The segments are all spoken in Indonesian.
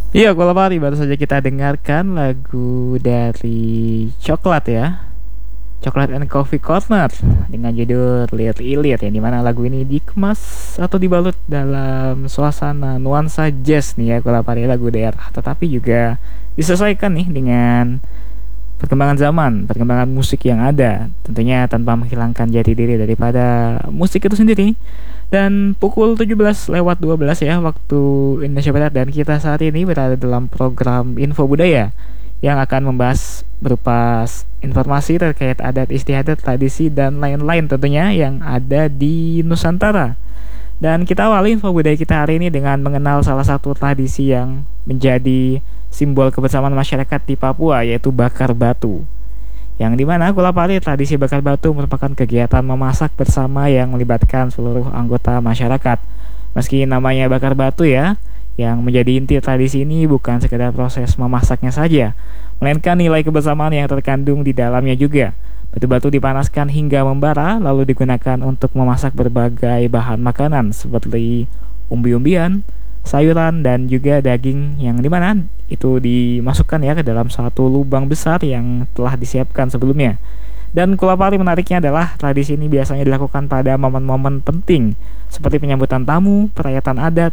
Iya, Gula Pari baru saja kita dengarkan lagu dari Coklat ya. Coklat and Coffee Corner dengan judul Lir Ilir, yang dimana lagu ini dikemas atau dibalut dalam suasana nuansa jazz nih ya, Gula Pari, lagu daerah, tetapi juga disesuaikan nih dengan perkembangan zaman, perkembangan musik yang ada, tentunya tanpa menghilangkan jati diri daripada musik itu sendiri. Dan pukul 17:12 ya waktu Indonesia Barat, dan kita saat ini berada dalam program Info Budaya yang akan membahas berupa informasi terkait adat istiadat, tradisi dan lain-lain tentunya yang ada di Nusantara. Dan kita awali info budaya kita hari ini dengan mengenal salah satu tradisi yang menjadi simbol kebersamaan masyarakat di Papua, yaitu bakar batu. Yang dimana Gula Pari, tradisi bakar batu merupakan kegiatan memasak bersama yang melibatkan seluruh anggota masyarakat. Meski namanya bakar batu ya, yang menjadi inti tradisi ini bukan sekedar proses memasaknya saja, melainkan nilai kebersamaan yang terkandung di dalamnya juga. Batu-batu dipanaskan hingga membara, lalu digunakan untuk memasak berbagai bahan makanan seperti umbi-umbian, sayuran, dan juga daging, yang dimana itu dimasukkan ya ke dalam satu lubang besar yang telah disiapkan sebelumnya. Dan Gula Pari, menariknya adalah tradisi ini biasanya dilakukan pada momen-momen penting seperti penyambutan tamu, perayaan adat,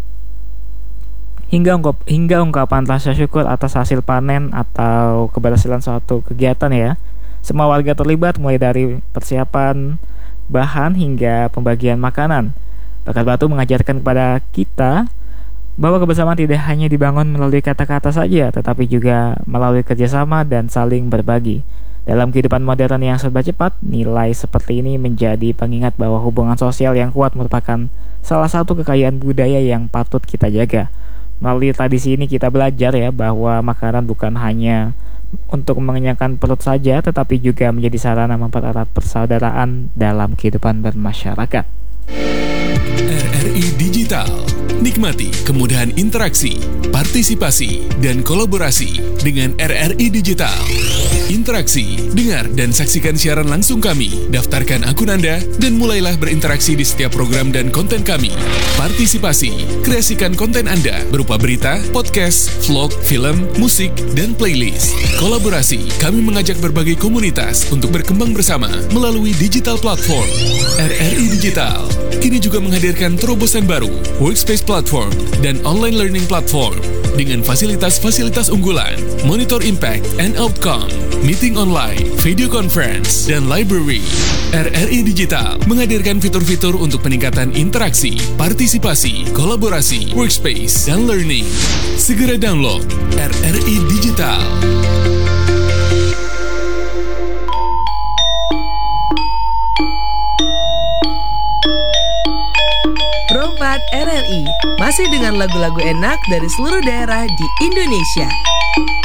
hingga ungkapan rasa syukur atas hasil panen atau keberhasilan suatu kegiatan ya. Semua warga terlibat, mulai dari persiapan bahan hingga pembagian makanan. Bakar batu mengajarkan kepada kita bahwa kebersamaan tidak hanya dibangun melalui kata-kata saja, tetapi juga melalui kerjasama dan saling berbagi. Dalam kehidupan modern yang serba cepat, nilai seperti ini menjadi pengingat bahwa hubungan sosial yang kuat merupakan salah satu kekayaan budaya yang patut kita jaga. Melalui tradisi ini kita belajar ya bahwa makanan bukan hanya untuk mengenyangkan perut saja, tetapi juga menjadi sarana mempererat persaudaraan dalam kehidupan bermasyarakat. RRI Digital. Nikmati kemudahan interaksi, partisipasi, dan kolaborasi dengan RRI Digital. Interaksi, dengar dan saksikan siaran langsung kami. Daftarkan akun Anda dan mulailah berinteraksi di setiap program dan konten kami. Partisipasi, kreasikan konten Anda berupa berita, podcast, vlog, film, musik, dan playlist. Kolaborasi, kami mengajak berbagai komunitas untuk berkembang bersama melalui digital platform. RRI Digital kini juga menghadirkan terobosan baru, workspace platform, dan online learning platform dengan fasilitas-fasilitas unggulan, monitor impact and outcome, meeting online, video conference, dan library. RRI Digital menghadirkan fitur-fitur untuk peningkatan interaksi, partisipasi, kolaborasi, workspace, dan learning. Segera download RRI Digital. Pro 4 RRI masih dengan lagu-lagu enak dari seluruh daerah di Indonesia.